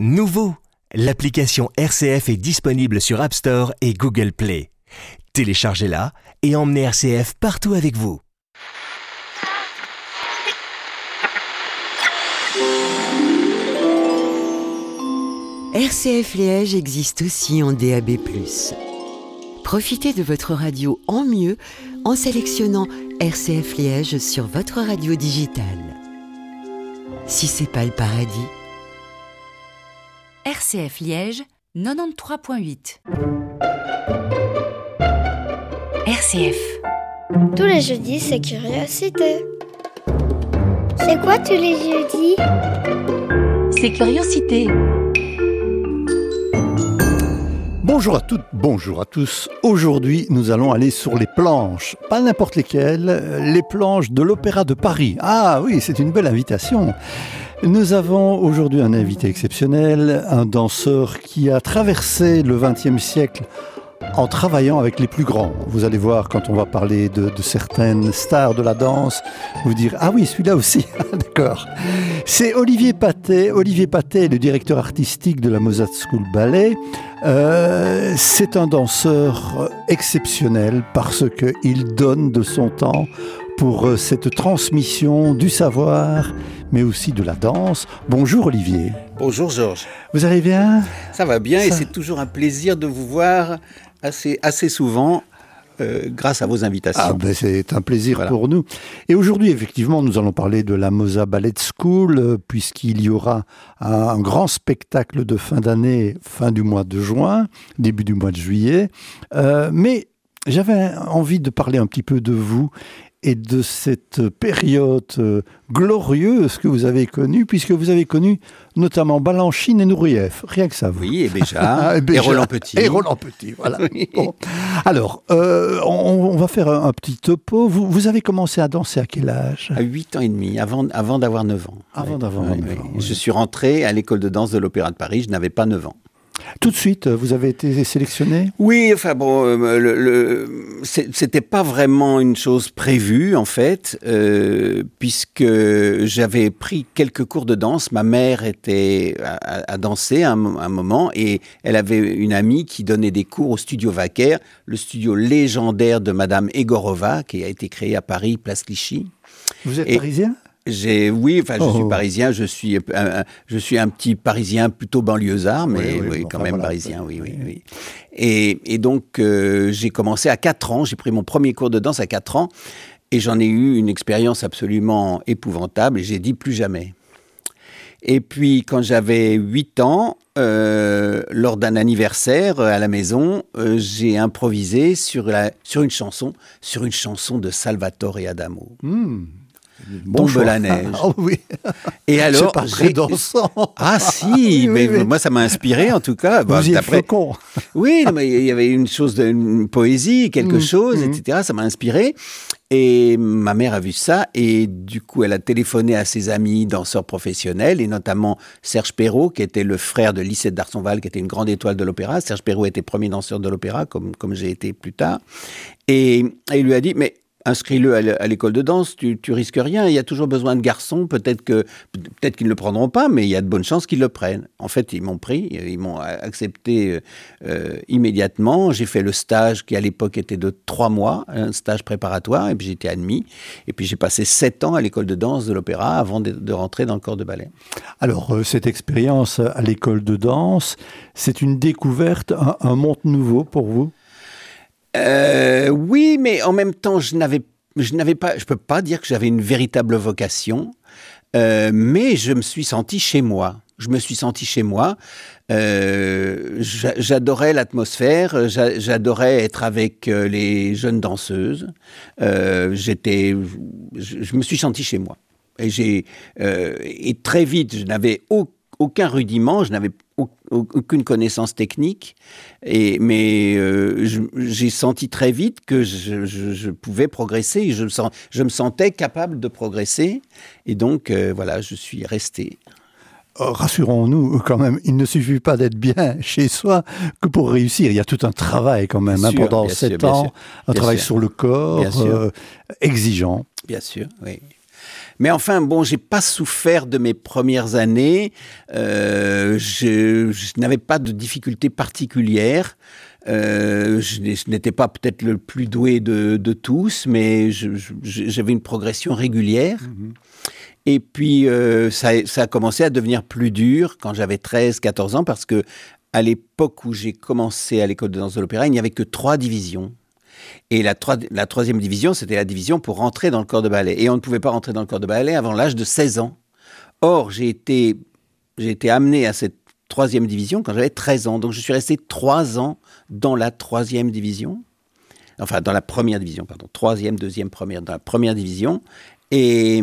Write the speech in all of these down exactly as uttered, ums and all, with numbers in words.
Nouveau, l'application R C F est disponible sur App Store et Google Play. Téléchargez-la et emmenez R C F partout avec vous. R C F Liège existe aussi en D A B plus. Profitez de votre radio en mieux en sélectionnant R C F Liège sur votre radio digitale. Si c'est pas le paradis. R C F Liège quatre-vingt-treize virgule huit. R C F. Tous les jeudis, c'est Curiosité. C'est quoi tous les jeudis? C'est Curiosité. Bonjour à toutes, bonjour à tous. Aujourd'hui, nous allons aller sur les planches. Pas n'importe lesquelles, les planches de l'Opéra de Paris. Ah oui, c'est une belle invitation. Nous avons aujourd'hui un invité exceptionnel, un danseur qui a traversé le vingtième siècle en travaillant avec les plus grands. Vous allez voir, quand on va parler de, de certaines stars de la danse, vous dire « Ah oui, celui-là aussi, d'accord ». C'est Olivier Pathé. Olivier Pathé est le directeur artistique de la Mozart School Ballet. Euh, c'est un danseur exceptionnel parce qu'il donne de son temps pour cette transmission du savoir, mais aussi de la danse. Bonjour Olivier. Bonjour Georges. Vous allez bien? Ça va bien. Ça... et c'est toujours un plaisir de vous voir assez, assez souvent euh, grâce à vos invitations. Ah ben c'est un plaisir voilà. pour nous. Et aujourd'hui, effectivement, nous allons parler de la Mozart Ballet School, euh, puisqu'il y aura un, un grand spectacle de fin d'année, fin du mois de juin, début du mois de juillet. Euh, mais j'avais envie de parler un petit peu de vous et de cette période euh, glorieuse que vous avez connue, puisque vous avez connu notamment Balanchine et Nourieff, rien que ça. Vous. Oui, et Béja, et, Béja, et Roland Petit. Et Roland Petit, voilà. Oui. Bon. Alors, euh, on, on va faire un, un petit topo. Vous, vous avez commencé à danser à quel âge? À huit ans et demi, avant, avant d'avoir neuf ans. Avant oui. d'avoir oui, neuf oui. ans. Oui. Je suis rentré à l'école de danse de l'Opéra de Paris, je n'avais pas neuf ans. Tout de suite, vous avez été sélectionné? Oui, enfin bon, euh, le, le, c'était pas vraiment une chose prévue en fait, euh, puisque j'avais pris quelques cours de danse. Ma mère était à, à danser à un, un moment et elle avait une amie qui donnait des cours au studio Vacher, le studio légendaire de Madame Egorova, qui a été créé à Paris, place Clichy. Vous êtes et, parisien? J'ai, oui, enfin, je oh. suis parisien, je suis, un, je suis un petit parisien plutôt banlieusard, mais oui, oui, oui bon, quand enfin, même voilà, parisien, oui, oui, oui. Et, et donc, euh, j'ai commencé à quatre ans, j'ai pris mon premier cours de danse à quatre ans, et j'en ai eu une expérience absolument épouvantable, et j'ai dit plus jamais. Et puis, quand j'avais huit ans, euh, lors d'un anniversaire à la maison, euh, j'ai improvisé sur, la, sur une chanson, sur une chanson de Salvatore Adamo. Mmh. Bon Tombe la neige. Ah, oh, oui. Et alors, c'est pas très j'ai... dansant. Ah si, oui, mais oui, moi ça m'a inspiré en tout cas. Vous bah, y êtes flocon. Oui, mais il y avait une chose, de, une poésie, quelque mmh, chose, mmh. et cetera. Ça m'a inspiré. Et ma mère a vu ça et du coup, elle a téléphoné à ses amis danseurs professionnels et notamment Serge Perrault, qui était le frère de Lisette d'Arsonval, qui était une grande étoile de l'opéra. Serge Perrault était premier danseur de l'opéra, comme, comme j'ai été plus tard. Et, et il lui a dit, mais inscris-le à l'école de danse, tu, tu risques rien, il y a toujours besoin de garçons, peut-être que peut-être qu'ils ne le prendront pas, mais il y a de bonnes chances qu'ils le prennent. En fait, ils m'ont pris, ils m'ont accepté euh, immédiatement. J'ai fait le stage qui à l'époque était de trois mois, un stage préparatoire, et puis j'ai été admis. Et puis j'ai passé sept ans à l'école de danse de l'opéra avant de, de rentrer dans le corps de ballet. Alors, euh, cette expérience à l'école de danse, c'est une découverte, un, un monde nouveau pour vous? Euh, oui, mais en même temps, je n'avais, je n'avais pas, je peux pas dire que j'avais une véritable vocation, euh, mais je me suis senti chez moi. Je me suis senti chez moi. Euh, j'adorais l'atmosphère, j'adorais être avec les jeunes danseuses. Euh, j'étais, je, je me suis senti chez moi. Et j'ai, euh, et très vite, je n'avais aucun aucun rudiment, je n'avais aucune connaissance technique, et, mais euh, je, j'ai senti très vite que je, je, je pouvais progresser, je me, sens, je me sentais capable de progresser, et donc euh, voilà, je suis resté. Rassurons-nous quand même, il ne suffit pas d'être bien chez soi que pour réussir. Il y a tout un travail quand même, hein, sûr, pendant sept ans, sûr, un travail sûr. sur le corps, euh, exigeant. Bien sûr, oui. Mais enfin, bon, j'ai pas souffert de mes premières années. Euh, je, je n'avais pas de difficultés particulières. Euh, je, je n'étais pas peut-être le plus doué de, de tous, mais je, je, j'avais une progression régulière. Mmh. Et puis, euh, ça, ça a commencé à devenir plus dur quand j'avais treize, quatorze ans, parce que à l'époque où j'ai commencé à l'école de danse de l'opéra, il n'y avait que trois divisions. Et la, trois, la troisième division, c'était la division pour rentrer dans le corps de ballet. Et on ne pouvait pas rentrer dans le corps de ballet avant l'âge de seize ans. Or, j'ai été, j'ai été amené à cette troisième division quand j'avais treize ans. Donc, je suis resté trois ans dans la troisième division. Enfin, dans la première division, pardon. Troisième, deuxième, première, dans la première division. Et,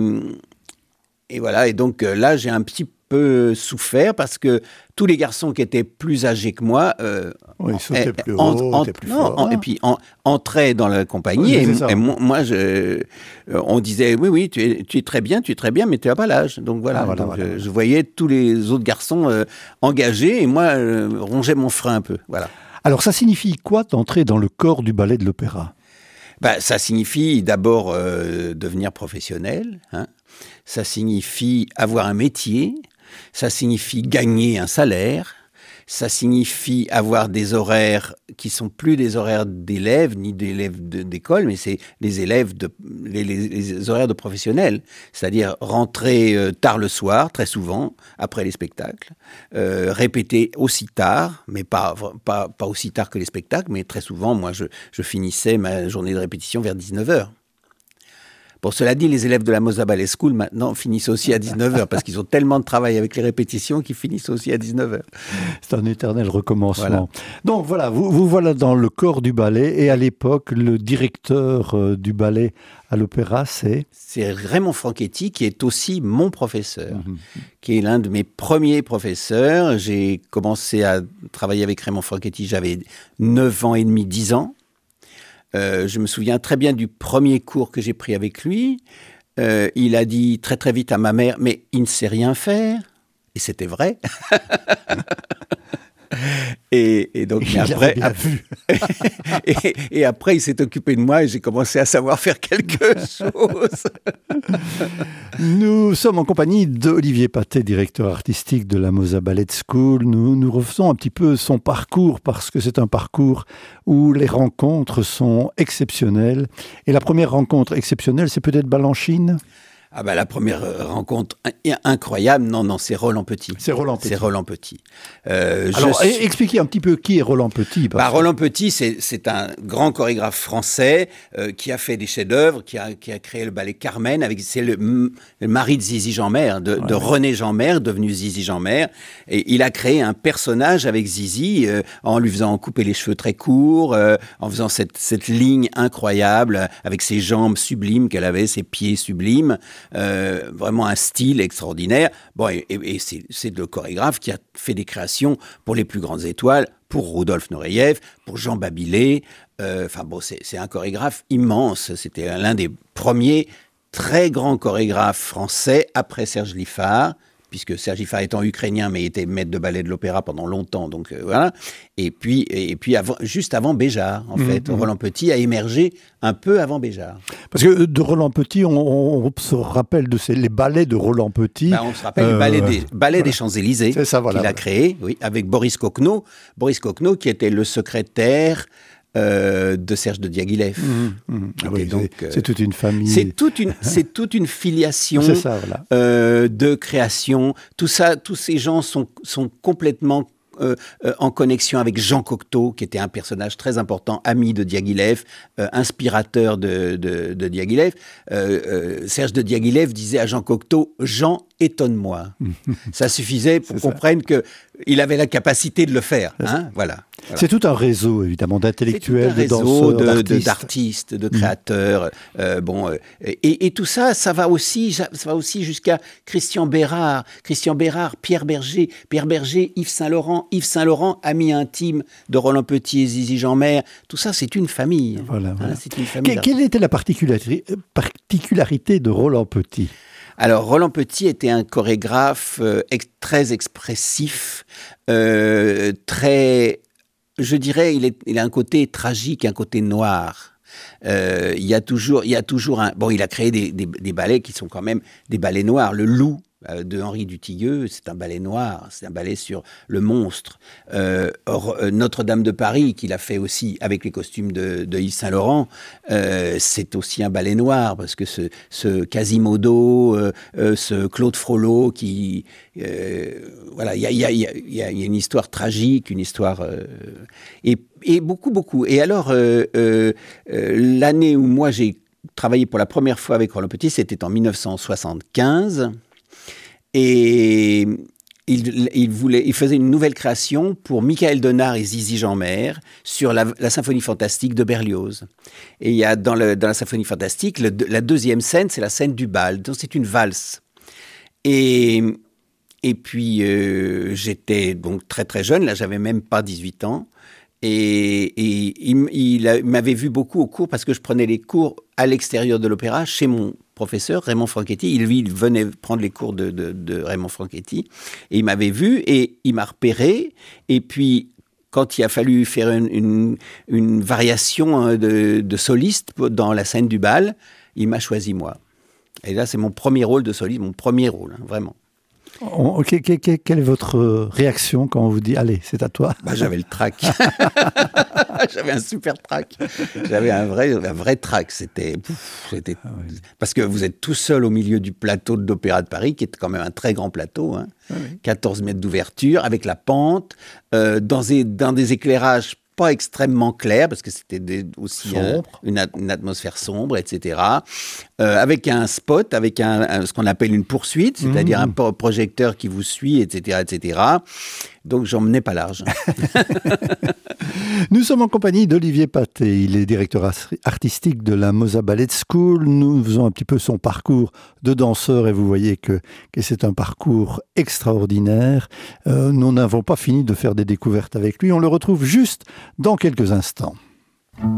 et voilà. Et donc, là, j'ai un petit peu souffert parce que tous les garçons qui étaient plus âgés que moi euh, oui, ils sautaient plus en, haut, en, plus non, fort. En, et puis en, entraient dans la compagnie. Oui, et, et moi, moi je, on disait oui, oui, tu es, tu es très bien, tu es très bien, mais tu n'as pas l'âge. Donc voilà. Ah, voilà, donc, voilà. Je, je voyais tous les autres garçons euh, engagés et moi euh, rongeais mon frein un peu. Voilà. Alors ça signifie quoi d'entrer dans le corps du ballet de l'opéra ? Bah, ça signifie d'abord euh, devenir professionnel. Hein. Ça signifie avoir un métier. Ça signifie gagner un salaire, ça signifie avoir des horaires qui sont plus des horaires d'élèves ni d'élèves de, d'école, mais c'est les élèves de les, les, les horaires de professionnels, c'est-à-dire rentrer euh, tard le soir, très souvent après les spectacles, euh, répéter aussi tard, mais pas pas pas aussi tard que les spectacles, mais très souvent, moi, je, je finissais ma journée de répétition vers dix-neuf heures. Pour cela dit, les élèves de la Moza Ballet School, maintenant, finissent aussi à dix-neuf heures, parce qu'ils ont tellement de travail avec les répétitions qu'ils finissent aussi à dix-neuf heures. C'est un éternel recommencement. Voilà. Donc voilà, vous, vous voilà dans le corps du ballet, et à l'époque, le directeur euh, du ballet à l'opéra, c'est... C'est Raymond Franchetti, qui est aussi mon professeur, mmh. qui est l'un de mes premiers professeurs. J'ai commencé à travailler avec Raymond Franchetti, j'avais neuf ans et demi, dix ans. Euh, je me souviens très bien du premier cours que j'ai pris avec lui. Euh, il a dit très très vite à ma mère, mais il ne sait rien faire. Et c'était vrai. et, et donc il après, bien après vu. et, et après, il s'est occupé de moi et j'ai commencé à savoir faire quelque chose. Nous sommes en compagnie d'Olivier Pathé, directeur artistique de la Moza Ballet School. Nous, nous refaisons un petit peu son parcours parce que c'est un parcours où les rencontres sont exceptionnelles. Et la première rencontre exceptionnelle, c'est peut-être Balanchine ? Ah bah la première rencontre incroyable, non, non, c'est Roland Petit. C'est Roland Petit. C'est Roland Petit. Euh, Alors, je... expliquez un petit peu qui est Roland Petit. Bah, que... Roland Petit, c'est, c'est un grand chorégraphe français euh, qui a fait des chefs-d'œuvre, qui a, qui a créé le ballet Carmen, avec, c'est le, le mari de Zizi Jeanmaire, de, ouais, de ouais. René Jeanmaire, devenu Zizi Jeanmaire. Et il a créé un personnage avec Zizi euh, en lui faisant couper les cheveux très courts, euh, en faisant cette, cette ligne incroyable, avec ses jambes sublimes qu'elle avait, ses pieds sublimes. Euh, vraiment un style extraordinaire. Bon, et, et, et c'est, c'est le chorégraphe qui a fait des créations pour les plus grandes étoiles, pour Rudolf Nureyev, pour Jean Babilé. Euh, enfin bon, c'est, c'est un chorégraphe immense. C'était l'un des premiers très grands chorégraphes français après Serge Liffard, puisque Serge Liffard étant ukrainien, mais était maître de ballet de l'opéra pendant longtemps, donc euh, voilà. Et puis, et puis avant, juste avant Béjart, en mmh, fait. Mmh. Roland Petit a émergé un peu avant Béjart. Parce que de Roland Petit, on, on se rappelle de ces, les ballets de Roland Petit. Ben, on se rappelle euh, le ballet des, ballet voilà. des Champs-Élysées, c'est ça, voilà, qu'il voilà. a créé, oui, avec Boris Coquenot. Boris Coquenot, qui était le secrétaire Euh, de Serge de Diaghilev. Mmh, mmh. Ah oui, donc, c'est, euh, c'est toute une famille. C'est toute une, c'est toute une filiation c'est ça, voilà. euh, de création. Tout ça, tous ces gens sont, sont complètement euh, euh, en connexion avec Jean Cocteau, qui était un personnage très important, ami de Diaghilev, euh, inspirateur de, de, de Diaghilev. Euh, euh, Serge de Diaghilev disait à Jean Cocteau, Jean, étonne-moi. Ça suffisait pour qu'on comprenne qu'il avait la capacité de le faire. Hein, voilà. Voilà. C'est tout un réseau, évidemment, d'intellectuels, de danseurs, de, d'artistes. De, d'artistes, de créateurs. Mmh. Euh, bon, euh, et, et tout ça, ça va aussi, ça va aussi jusqu'à Christian Bérard. Christian Bérard, Pierre Berger, Pierre Berger, Yves Saint-Laurent, Yves Saint-Laurent, ami intime de Roland Petit et Zizi Jeanmaire. Tout ça, c'est une famille. Voilà, voilà. Hein, c'est une famille. Que, quelle était la particularité, particularité de Roland Petit ? Alors, Roland Petit était un chorégraphe euh, ex- très expressif, euh, très... Je dirais, il, est, il a un côté tragique, un côté noir. Euh, il y a toujours, il y a toujours un. Bon, il a créé des, des, des ballets qui sont quand même des ballets noirs. Le Loup de Henri Dutilleux, c'est un ballet noir, c'est un ballet sur le monstre. Euh, or, euh, Notre-Dame de Paris, qu'il a fait aussi avec les costumes de, de Yves Saint-Laurent, euh, c'est aussi un ballet noir, parce que ce, ce Quasimodo, euh, euh, ce Claude Frollo, qui... Euh, voilà, il y a, y, a, y, a, y a une histoire tragique, une histoire... Euh, et, et beaucoup, beaucoup. Et alors, euh, euh, euh, l'année où moi j'ai travaillé pour la première fois avec Roland Petit, c'était en dix-neuf cent soixante-quinze. Et il, il, voulait, il faisait une nouvelle création pour Michael Donard et Zizi Jeanmer sur la, la symphonie fantastique de Berlioz. Et il y a dans, le, dans la symphonie fantastique, le, la deuxième scène, c'est la scène du bal. Donc c'est une valse. Et, et puis euh, j'étais donc très très jeune, là j'avais même pas dix-huit ans. Et, et il, il, a, il m'avait vu beaucoup au cours parce que je prenais les cours à l'extérieur de l'opéra chez mon professeur Raymond Franchetti. Il, lui, il venait prendre les cours de, de, de Raymond Franchetti et il m'avait vu et il m'a repéré. Et puis, quand il a fallu faire une, une, une variation de, de soliste dans la scène du bal, il m'a choisi moi. Et là, c'est mon premier rôle de soliste, mon premier rôle, hein, vraiment. Okay, quelle est votre réaction quand on vous dit « Allez, c'est à toi » ? Bah, j'avais le trac. J'avais un super trac. J'avais un vrai, un vrai trac. C'était, pouf, c'était... Ah oui. Parce que vous êtes tout seul au milieu du plateau de l'Opéra de Paris, qui est quand même un très grand plateau, hein, ah oui. quatorze mètres d'ouverture, avec la pente, euh, dans, des, dans des éclairages pas extrêmement clair, parce que c'était des, aussi euh, une, une atmosphère sombre, et cetera. Euh, avec un spot, avec un, un, ce qu'on appelle une poursuite, c'est-à-dire mmh. un projecteur qui vous suit, et cetera, et cetera. Donc, j'en menais pas large. Nous sommes en compagnie d'Olivier Pathé. Il est directeur artistique de la Mosa Ballet School. Nous faisons un petit peu son parcours de danseur et vous voyez que, que c'est un parcours extraordinaire. Euh, nous n'avons pas fini de faire des découvertes avec lui. On le retrouve juste dans quelques instants.